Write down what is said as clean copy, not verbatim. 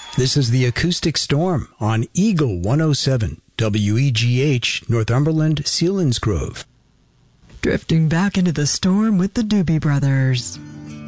This is the Acoustic Storm on Eagle 107, WEGH, Northumberland, Selinsgrove. Drifting back into the storm with the Doobie Brothers.